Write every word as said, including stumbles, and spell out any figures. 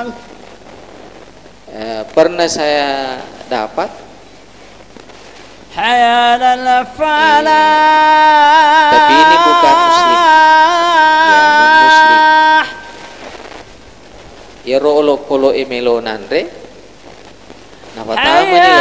eh, pernah saya dapat حيال الفلاح eh, tapi ini bukan muslim, ya non muslim. Ya rolo kolo emelo nandre, napa tahu ni